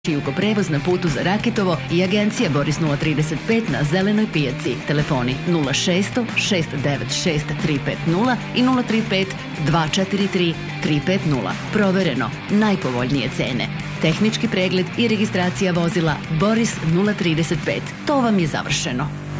Jugoprevoz na putu za Rakitovo i agencija Boris 035 na Zelenoj pijaci. Telefoni 0600 696 350 i 035 243 350. Provereno, najpovoljnije cene. Tehnički pregled i registracija vozila Boris 035. To vam je završeno.